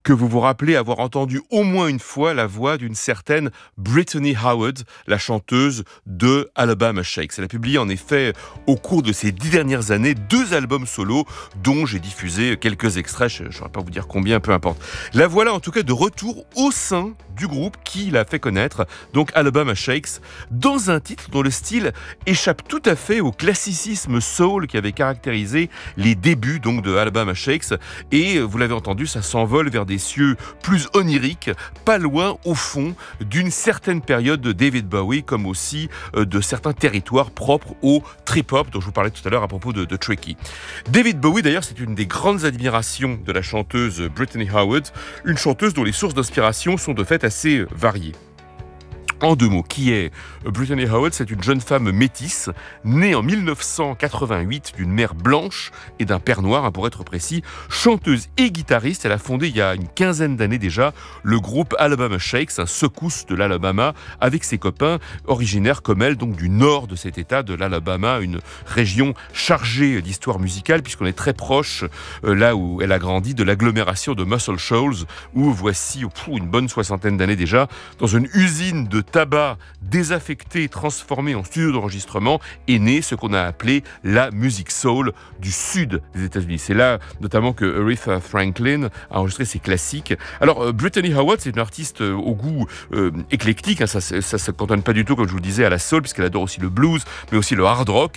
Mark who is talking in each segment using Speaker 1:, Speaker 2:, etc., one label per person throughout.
Speaker 1: que vous vous rappelez avoir entendu au moins une fois la voix d'une certaine Brittany Howard, la chanteuse de Alabama Shakes. Elle a publié en effet au cours de ces 10 dernières années 2 albums solo dont j'ai diffusé quelques extraits, je ne saurais pas vous dire combien, peu importe. La voilà en tout cas de retour au sein du groupe qui l'a fait connaître, donc Alabama Shakes, dans un titre dont le style échappe tout à fait au classicisme soul qui avait caractérisé les débuts donc de Alabama Shakes, et vous l'avez entendu, ça s'envole vers des cieux plus oniriques, pas loin au fond d'une certaine période de David Bowie, comme aussi de certains territoires propres au trip-hop dont je vous parlais tout à l'heure à propos de Tricky. David Bowie d'ailleurs, c'est une des grandes admirations de la chanteuse Brittany Howard, une chanteuse dont les sources d'inspiration sont de fait assez variées. En 2 mots, qui est Brittany Howard? C'est une jeune femme métisse, née en 1988 d'une mère blanche et d'un père noir, pour être précis. Chanteuse et guitariste, elle a fondé il y a une quinzaine d'années déjà le groupe Alabama Shakes, un secousse de l'Alabama, avec ses copains originaires comme elle, donc du nord de cet état de l'Alabama, une région chargée d'histoire musicale, puisqu'on est très proche, là où elle a grandi, de l'agglomération de Muscle Shoals, où voici une bonne 60aine d'années déjà, dans une usine de tabac désaffecté, transformé en studio d'enregistrement, est né ce qu'on a appelé la musique soul du sud des États-Unis. C'est là notamment que Aretha Franklin a enregistré ses classiques. Alors Brittany Howard, c'est une artiste au goût éclectique, ça se cantonne pas du tout, comme je vous le disais, à la soul, puisqu'elle adore aussi le blues, mais aussi le hard rock,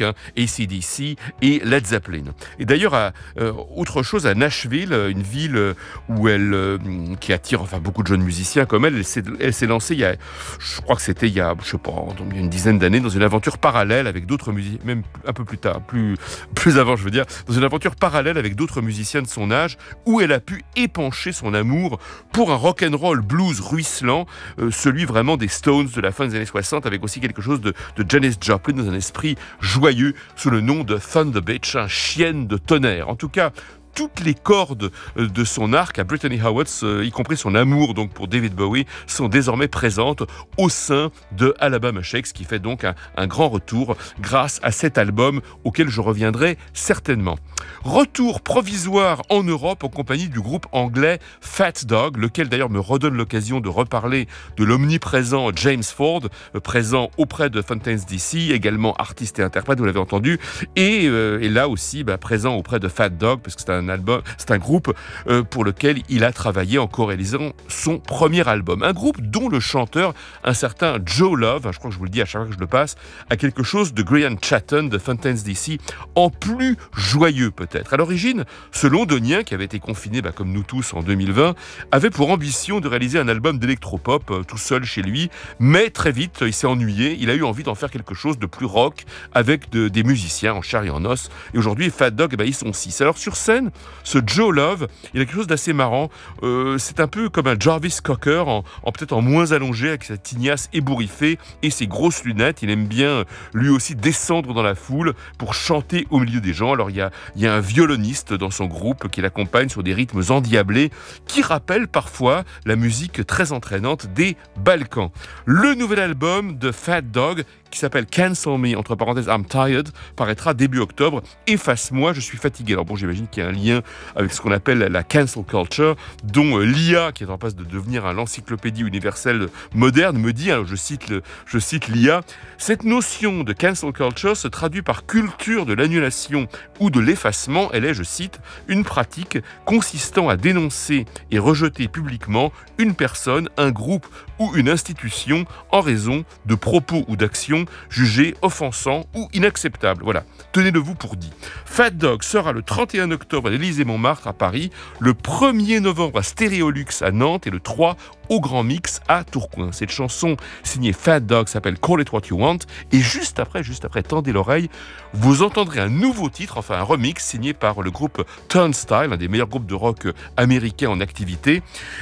Speaker 1: AC/DC et Led Zeppelin. Et d'ailleurs, autre chose, à Nashville, une ville où elle qui attire beaucoup de jeunes musiciens comme elle s'est lancée je crois que c'était il y a une dizaine d'années, dans une aventure parallèle avec d'autres musiciens, même un peu plus tard, plus avant je veux dire, dans une aventure parallèle avec d'autres musiciens de son âge, où elle a pu épancher son amour pour un rock'n'roll blues ruisselant, celui vraiment des Stones de la fin des années 60, avec aussi quelque chose de Janis Joplin dans un esprit joyeux, sous le nom de Thunder Bitch, chienne de tonnerre. En tout cas, toutes les cordes de son arc à Brittany Howard, y compris son amour donc pour David Bowie, sont désormais présentes au sein de Alabama Shakes, qui fait donc un grand retour grâce à cet album auquel je reviendrai certainement. Retour provisoire en Europe en compagnie du groupe anglais Fat Dog, lequel d'ailleurs me redonne l'occasion de reparler de l'omniprésent James Ford, présent auprès de Fountains DC, également artiste et interprète, vous l'avez entendu, et là aussi présent auprès de Fat Dog, parce que c'est un groupe pour lequel il a travaillé en co-réalisant son premier album. Un groupe dont le chanteur, un certain Joe Love, je crois que je vous le dis à chaque fois que je le passe, a quelque chose de Grian Chatten de Fountains DC, en plus joyeux peut-être. À l'origine, ce londonien, qui avait été confiné comme nous tous en 2020, avait pour ambition de réaliser un album d'électropop tout seul chez lui, mais très vite il s'est ennuyé, il a eu envie d'en faire quelque chose de plus rock avec des musiciens en chair et en os, et aujourd'hui Fat Dog, ils sont 6. Alors sur scène, ce Joe Love, il a quelque chose d'assez marrant. C'est un peu comme un Jarvis Cocker, peut-être en moins allongé, avec sa tignasse ébouriffée et ses grosses lunettes. Il aime bien, lui aussi, descendre dans la foule pour chanter au milieu des gens. Alors, il y a un violoniste dans son groupe qui l'accompagne sur des rythmes endiablés qui rappellent parfois la musique très entraînante des Balkans. Le nouvel album de Fat Dog, qui s'appelle Cancel Me, entre parenthèses I'm Tired, paraîtra début octobre. Efface-moi, je suis fatigué. Alors j'imagine qu'il y a un lien avec ce qu'on appelle la cancel culture, dont l'IA, qui est en passe de devenir l'encyclopédie universelle moderne, me dit, je cite l'IA, cette notion de cancel culture se traduit par culture de l'annulation ou de l'effacement. Elle est, je cite, une pratique consistant à dénoncer et rejeter publiquement une personne, un groupe ou une institution en raison de propos ou d'actions jugés offensants ou inacceptables. Voilà, tenez-le-vous pour dit. Fat Dog sera le 31 octobre à l'Élysée-Montmartre à Paris, le 1er novembre à Stéréolux à Nantes et le 3 au Grand Mix à Tourcoing. Cette chanson signée Fat Dog s'appelle Call It What You Want, et juste après, tendez l'oreille, vous entendrez un nouveau titre, un remix signé par le groupe Turnstile, un des meilleurs groupes de rock américains en activité,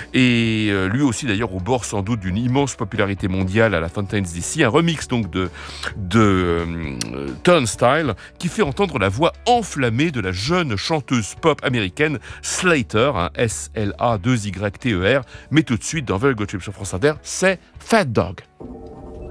Speaker 1: et lui aussi d'ailleurs au bord sans doute d'une immense popularité mondiale à la Fountains DC, un remix donc de Turnstile qui fait entendre la voix enflammée de la jeune chanteuse pop américaine Slater, S-L-A-2-Y-T-E-R, mais tout de suite dans Very Good Trip sur France Inter, c'est Fat Dog.